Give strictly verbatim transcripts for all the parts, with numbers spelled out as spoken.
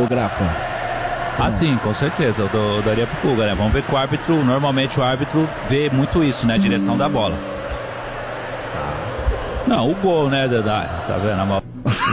Grafa? Ah, sim, com certeza, eu, dou, eu daria pro Puga, né? Vamos ver que o árbitro, normalmente o árbitro vê muito isso, né? A direção da bola. Não, o gol, né, Dedá? Tá vendo a mão?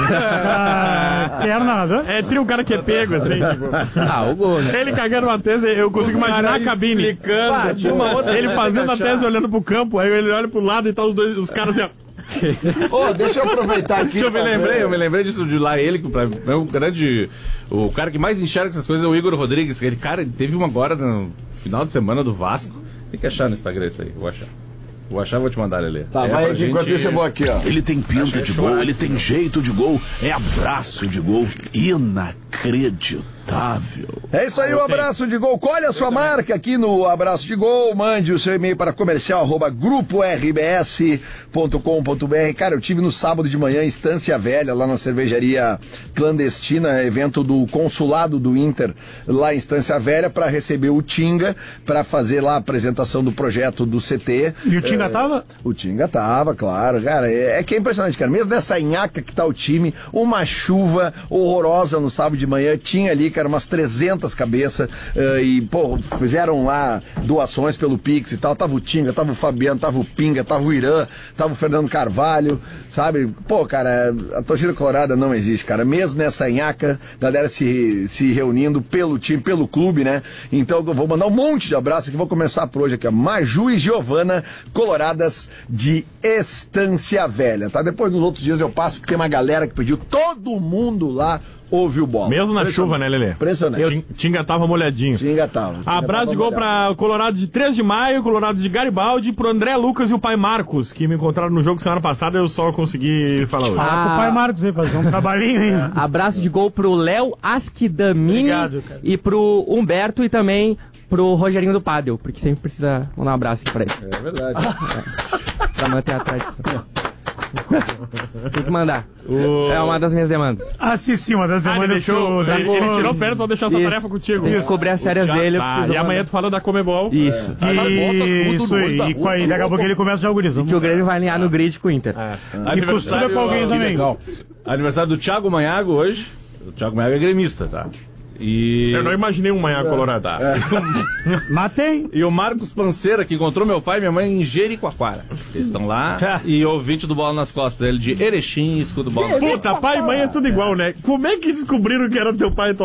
Ah, quer nada. É, tem um cara que é pego, assim. Tipo. Ah, o gol, né? Ele cagando uma tese, eu consigo imaginar a cabine. Explicando. Ah, tinha uma outra ele fazendo a tese olhando pro campo, aí ele olha pro lado e tá os dois, os caras assim, ó. Ô, deixa eu aproveitar aqui. Eu me lembrei, eu me lembrei disso de lá ele, que pra mim é o grande. O cara que mais enxerga essas coisas é o Igor Rodrigues. Aquele cara, ele teve uma agora no final de semana do Vasco. Tem que achar no Instagram isso aí, eu vou achar. Vou achar, vou te mandar, Lelê. Tá, é vai aqui, gente... enquanto isso eu vou aqui, ó. Ele tem pinta de gol, ele tem jeito de gol, é abraço de gol, inacreditável. É isso aí, o Abraço de Gol. Colhe a sua marca aqui no Abraço de Gol. Mande o seu e-mail para comercial arroba grupo r b s ponto com ponto b r. Cara, eu tive no sábado de manhã em Estância Velha, lá na cervejaria clandestina, evento do consulado do Inter, lá em Estância Velha, para receber o Tinga, para fazer lá a apresentação do projeto do C T. E o Tinga é, tava? O Tinga tava, claro, cara. É, é que é impressionante, cara. Mesmo nessa nhaca que tá o time, uma chuva horrorosa no sábado de manhã, tinha ali, cara, umas trezentas cabeças, uh, e, pô, fizeram lá doações pelo Pix e tal, tava o Tinga, tava o Fabiano, tava o Pinga, tava o Irã, tava o Fernando Carvalho, sabe? Pô, cara, a torcida colorada não existe, cara, mesmo nessa nhaca, galera se, se reunindo pelo time, pelo clube, né? Então eu vou mandar um monte de abraço aqui, vou começar por hoje aqui, ó, Maju e Giovana, coloradas de Estância Velha, tá? Depois nos outros dias eu passo, porque tem uma galera que pediu, todo mundo lá ouviu bola. Mesmo na chuva, né, Lelê? Impressionante. Eu... Tinga tava molhadinho. Tinga tava. Tinga Abraço tava de gol molhado. pra Colorado de três de maio, Colorado de Garibaldi, pro André Lucas e o pai Marcos, que me encontraram no jogo semana passada, eu só consegui falar hoje. Fala Ah, pro pai Marcos aí, fazer um trabalhinho, hein? Abraço de gol pro Léo Asquidamini e pro Humberto e também pro Rogerinho do Padel, porque sempre precisa mandar um abraço aqui pra ele. É verdade. É, pra manter a tradição. Tem que mandar. O... É uma das minhas demandas. Ah, sim, sim, uma das Ah, ele, demandas deixou, que eu- ele, ele tirou férias, vou deixar essa Isso. tarefa contigo. Tem que cobrir as férias dele. eu Ah, preciso e amanhã mandar. tu fala da Comebol. Isso. Isso aí, e com aí, daqui a pouco ele começa já o gurizão. Que o Grêmio vai alinhar no grid com o Inter. E costura com alguém também. Legal. Aniversário do Thiago Manhago hoje. O Thiago Manhago é gremista, tá? E... Eu não imaginei um manhã colorado. Tá. Matei. E o Marcos Panceira, que encontrou meu pai e minha mãe em Jericoacoara. Eles estão lá. E ouvinte do Bola nas Costas. Ele de Erechim, escuta o Bola nas Costas. Puta, pai e mãe é tudo igual, né? Como é que descobriram que era teu pai e tua